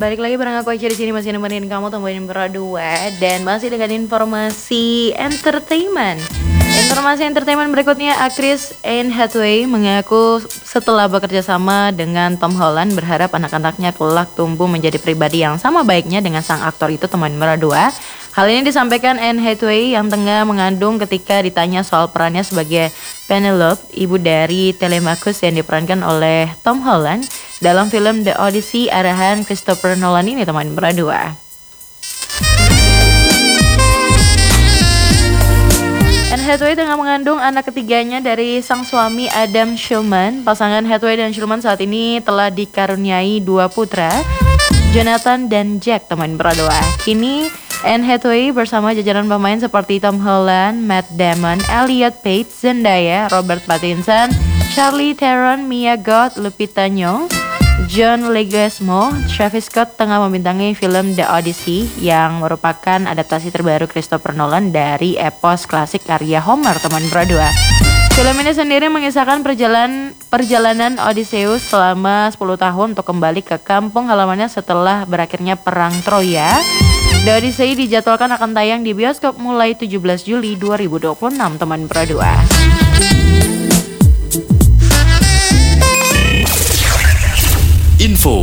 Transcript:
Balik lagi bareng aku Aisyah di sini masih nemenin kamu temuin berdua dan masih dengan informasi entertainment. Informasi entertainment berikutnya, aktris Anne Hathaway mengaku setelah bekerja sama dengan Tom Holland berharap anak-anaknya kelak tumbuh menjadi pribadi yang sama baiknya dengan sang aktor itu temuin berdua. Hal ini disampaikan Anne Hathaway yang tengah mengandung ketika ditanya soal perannya sebagai Penelope, ibu dari Telemachus yang diperankan oleh Tom Holland dalam film The Odyssey arahan Christopher Nolan ini teman berdua. Anne Hathaway tengah mengandung anak ketiganya dari sang suami Adam Shulman. Pasangan Hathaway dan Shulman saat ini telah dikaruniai 2 putra, Jonathan dan Jack teman berdua. Kini Anne Hathaway bersama jajaran pemain seperti Tom Holland, Matt Damon, Elliot Page, Zendaya, Robert Pattinson, Charlize Theron, Mia Goth, Lupita Nyong'o, John Leguizamo, Travis Scott tengah membintangi film The Odyssey yang merupakan adaptasi terbaru Christopher Nolan dari epos klasik karya Homer teman berdua. Film ini sendiri mengisahkan perjalanan Odysseus selama 10 tahun untuk kembali ke kampung halamannya setelah berakhirnya perang Troya. The Odyssey dijadwalkan akan tayang di bioskop mulai 17 Juli 2026 teman berdua.